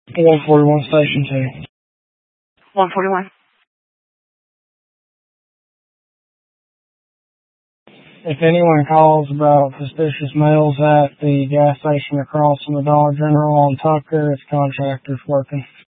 141 Station 2. 141. If anyone calls about suspicious males at the gas station across from the Dollar General on Tucker, it's contractors working.